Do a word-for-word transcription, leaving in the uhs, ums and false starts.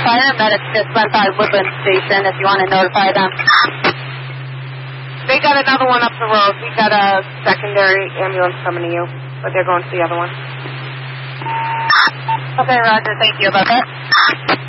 paramedics just went by Woodland Station if you want to notify them. They got another one up the road. We got a secondary ambulance coming to you, but they're going to the other one. Okay, Roger. Thank you about that.